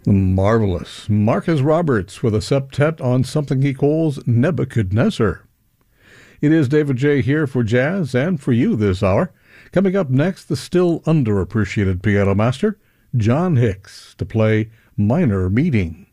Marvelous. Marcus Roberts with a septet on something he calls Nebuchadnezzar. It is David J. here for Jazz and for you this hour. Coming up next, the still underappreciated piano master, John Hicks, to play Minor Meeting.